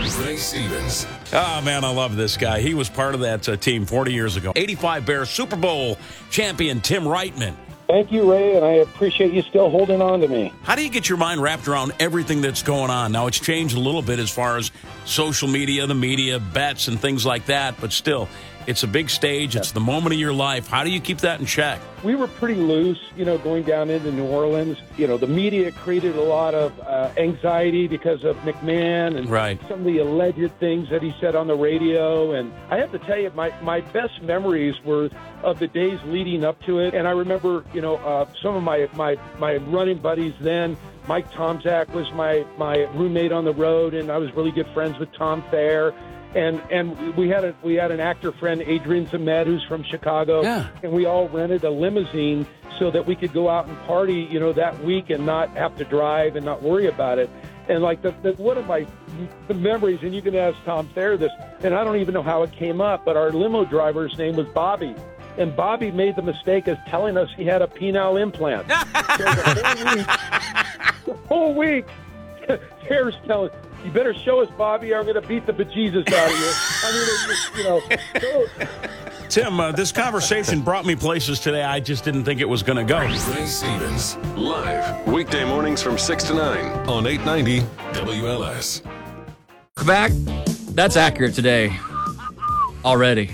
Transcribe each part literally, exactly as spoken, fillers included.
Ray Stevens. Oh, man, I love this guy. He was part of that uh, team forty years ago. eighty-five Bears Super Bowl champion Tim Reitman. Thank you, Ray, and I appreciate you still holding on to me. How do you get your mind wrapped around everything that's going on? Now, it's changed a little bit as far as social media, the media, bets, and things like that, but still, it's a big stage. It's the moment of your life. How do you keep that in check? We were pretty loose, you know, going down into New Orleans. You know, the media created a lot of uh, anxiety because of McMahon and right. some of the alleged things that he said on the radio. And I have to tell you, my, my best memories were of the days leading up to it. And I remember, you know, uh, some of my, my, my running buddies then. Mike Tomczak was my, my roommate on the road, and I was really good friends with Tom Thayer. And and we had a we had an actor friend, Adrian Zemed, who's from Chicago, yeah. and we all rented a limousine so that we could go out and party, you know, that week and not have to drive and not worry about it. And like the, the one of my the memories, and you can ask Tom Thayer this, and I don't even know how it came up, but our limo driver's name was Bobby. And Bobby made the mistake of telling us he had a penile implant. So the whole week, the whole week Tayer's telling, you better show us, Bobby, or I'm going to beat the bejesus out of you. I mean, it's just, you know. So. Tim, uh, this conversation brought me places today I just didn't think it was going to go. Ray Stevens, live, weekday mornings from six to nine on eight ninety W L S. Back, that's accurate today. Already.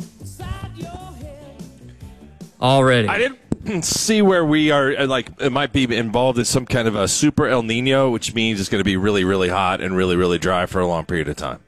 Already. I didn't see where we are, like, it might be involved in some kind of a super El Nino, which means it's going to be really, really hot and really, really dry for a long period of time.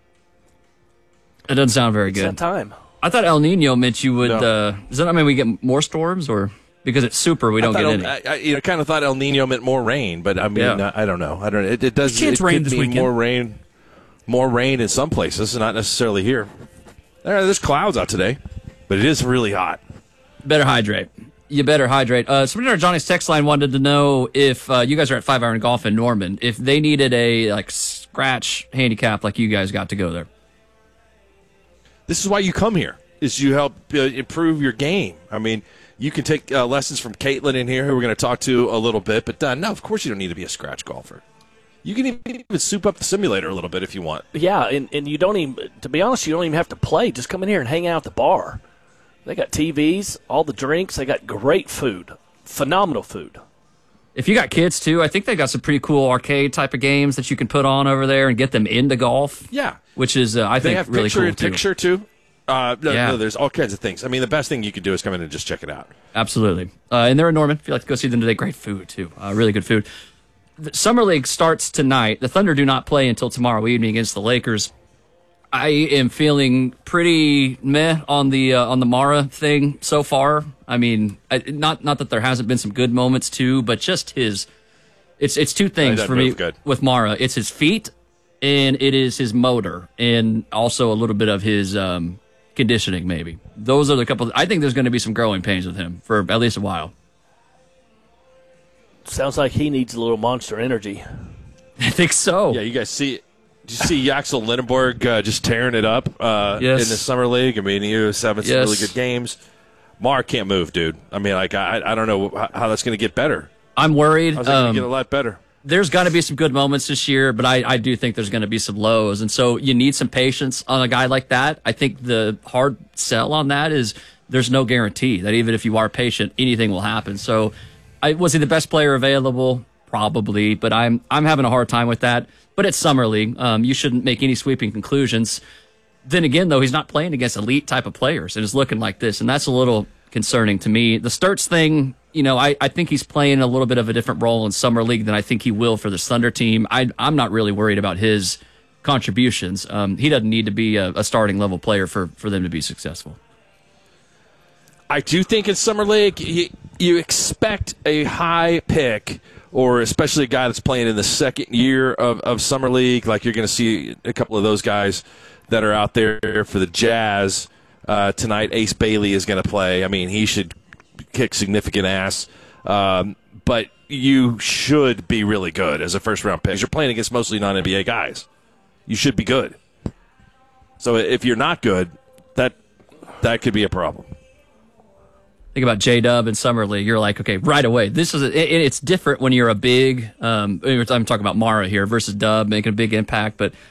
It doesn't sound very It's good. that time. I thought El Nino meant you would, No. uh, does that mean we get more storms, or because it's super, we don't I get thought any? El, I, I you know, kind of thought El Nino meant more rain, but I mean, Yeah. I, I don't know. I don't. It, it does. Chance it rain could this mean weekend. more rain, more rain in some places, not necessarily here. There, there's clouds out today, but it is really hot. Better hydrate. You better hydrate. Uh, somebody on our Johnny's text line wanted to know if uh, you guys are at Five Iron Golf in Norman, if they needed a like scratch handicap like you guys got to go there. This is why you come here, is you help uh, improve your game. I mean, you can take uh, lessons from Caitlin in here, who we're going to talk to a little bit, but uh, no, of course you don't need to be a scratch golfer. You can even soup up the simulator a little bit if you want. Yeah, and, and you don't even, to be honest, you don't even have to play. Just come in here and hang out at the bar. They got T Vs, all the drinks. They got great food, phenomenal food. If you got kids, too, I think they got some pretty cool arcade type of games that you can put on over there and get them into golf. Yeah. Which is, uh, I They think, have really picture cool, in too. picture, too. Uh, no, Yeah. no, there's all kinds of things. I mean, the best thing you could do is come in and just check it out. Absolutely. Uh, and they're in Norman. If you'd like to go see them today, great food, too. Uh, really good food. The Summer League starts tonight. The Thunder do not play until tomorrow evening against the Lakers. I am feeling pretty meh on the uh, on the Mara thing so far. I mean, I, not not that there hasn't been some good moments, too, but just his... It's it's two things doesn't for me move good. with Mara. It's his feet, and it is his motor, and also a little bit of his um, conditioning, maybe. Those are the couple. I think there's going to be some growing pains with him for at least a while. Sounds like he needs a little Monster Energy. I think so. Yeah, you guys see... Did you see Yaxel Lindenberg uh, just tearing it up uh, Yes. in the Summer League? I mean, he was having some Yes. really good games. Mark can't move, dude. I mean, like, I, I don't know how, how that's going to get better. I'm worried. How's that going Um, to get a lot better? there's got to be some good moments this year, but I, I do think there's going to be some lows. And so you need some patience on a guy like that. I think the hard sell on that is there's no guarantee that even if you are patient, anything will happen. So I, was he the best player available? Probably, but I'm I'm having a hard time with that. But it's Summer League. Um, you shouldn't make any sweeping conclusions. Then again, though, he's not playing against elite type of players, and it's looking like this, and that's a little concerning to me. The Sturts thing, you know, I, I think he's playing a little bit of a different role in Summer League than I think he will for the Thunder team. I, I'm not really worried about his contributions. Um, he doesn't need to be a, a starting level player for, for them to be successful. I do think in Summer League, you, you expect a high pick, or especially a guy that's playing in the second year of, of Summer League. Like you're going to see a couple of those guys that are out there for the Jazz uh, tonight. Ace Bailey is going to play. I mean, he should kick significant ass. Um, but you should be really good as a first-round pick. You're playing against mostly non-N B A guys. You should be good. So if you're not good, that that could be a problem. Think about J-Dub and Summer League. You're like, okay, right away. This is a, it, it's different when you're a big. Um, I'm talking about Mara here versus Dub making a big impact, but